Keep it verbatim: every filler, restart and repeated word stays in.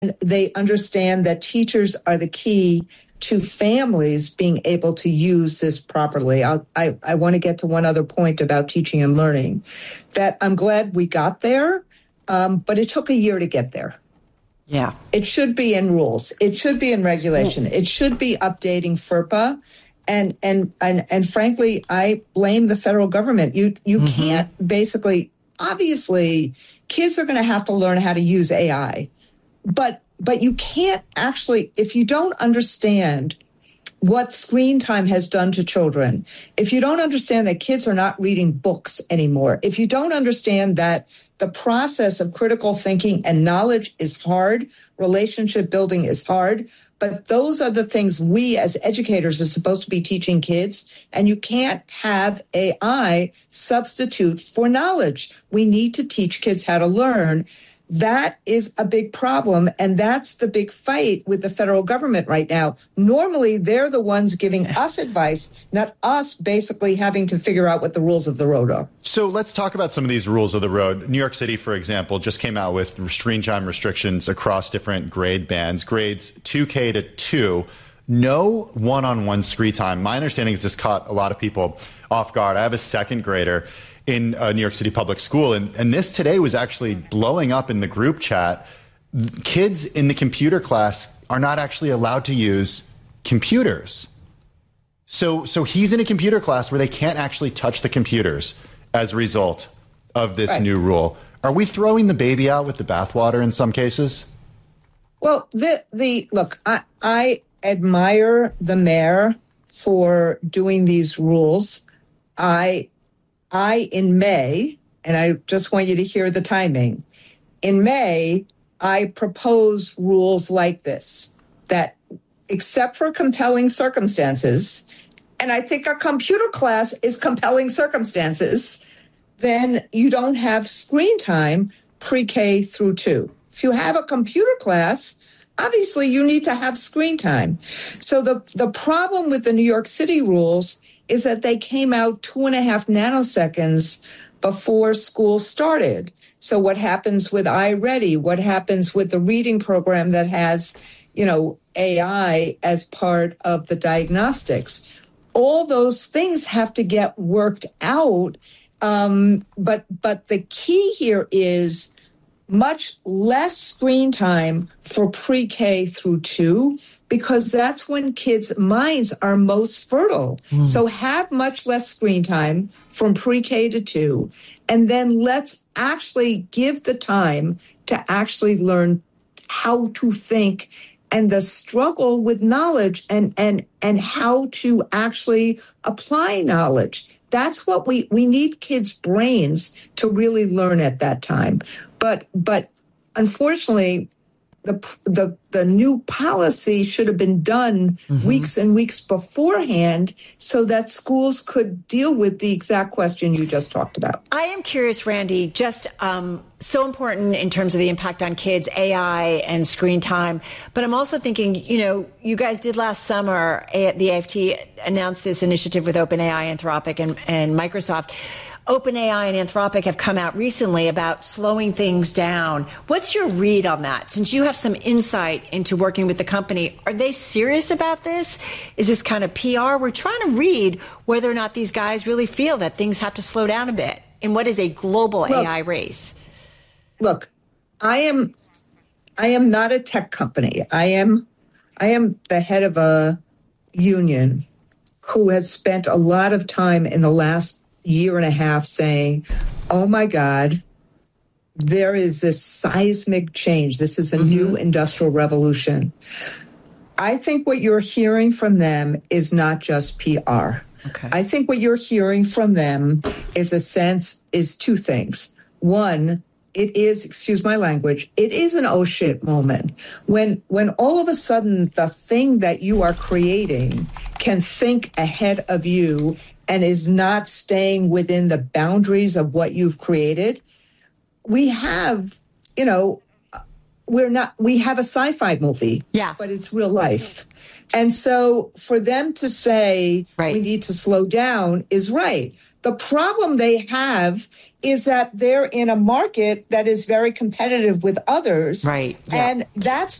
They understand that teachers are the key to families being able to use this properly. I'll, I, I want to get to one other point about teaching and learning, that I'm glad we got there, um, but it took a year to get there. Yeah. It should be in rules. It should be in regulation. It should be updating FERPA. And and and and frankly, I blame the federal government. You you mm-hmm. can't basically, obviously, kids are going to have to learn how to use A I. But but you can't actually, if you don't understand what screen time has done to children, if you don't understand that kids are not reading books anymore, if you don't understand that the process of critical thinking and knowledge is hard, relationship building is hard, but those are the things we as educators are supposed to be teaching kids, and you can't have A I substitute for knowledge. We need to teach kids how to learn. That is a big problem, and that's the big fight with the federal government right now. Normally, they're the ones giving us advice, not us basically having to figure out what the rules of the road are. So let's talk about some of these rules of the road. New York City, for example, just came out with screen time restrictions across different grade bands, grades two K to two. No one-on-one screen time. My understanding is this caught a lot of people off guard. I have a second grader in a New York City public school, and, and this today was actually blowing up in the group chat. Kids in the computer class are not actually allowed to use computers. So, so he's in a computer class where they can't actually touch the computers as a result of this right. new rule. Are we throwing the baby out with the bathwater in some cases? Well, the the look, I, I admire the mayor for doing these rules. I I, in May, and I just want you to hear the timing, in May, I proposed rules like this, that except for compelling circumstances, and I think a computer class is compelling circumstances, then you don't have screen time pre-K through two. If you have a computer class, obviously you need to have screen time. So the, the problem with the New York City rules is that they came out two and a half nanoseconds before school started. So what happens with iReady? What happens with the reading program that has, you know, A I as part of the diagnostics? All those things have to get worked out. Um, but but the key here is much less screen time for pre-K through two, because that's when kids' minds are most fertile. Mm. So have much less screen time from pre-K to two, and then let's actually give the time to actually learn how to think and the struggle with knowledge and, and, and how to actually apply knowledge. That's what we, we need kids' brains to really learn at that time. But but unfortunately, the the the new policy should have been done mm-hmm. weeks and weeks beforehand so that schools could deal with the exact question you just talked about. I am curious, Randy, just um, so important in terms of the impact on kids, A I and screen time. But I'm also thinking, you know, you guys did last summer, the A F T announced this initiative with OpenAI, Anthropic, and, and Microsoft. OpenAI and Anthropic have come out recently about slowing things down. What's your read on that? Since you have some insight into working with the company, are they serious about this? Is this kind of P R? We're trying to read whether or not these guys really feel that things have to slow down a bit in what is a global look, A I race. Look, I am I am not a tech company. I am I am the head of a union who has spent a lot of time in the last year and a half saying, oh my God, there is this seismic change. This is a mm-hmm. new industrial revolution. I think what you're hearing from them is not just P R. Okay. I think what you're hearing from them is a sense, is two things. One, it is, excuse my language, it is an oh shit moment. When when all of a sudden the thing that you are creating can think ahead of you and is not staying within the boundaries of what you've created. We have, you know, we're not, we have a sci-fi movie, yeah, but it's real life. And so for them to say right. we need to slow down is right. The problem they have is that they're in a market that is very competitive with others. Right. Yeah. And that's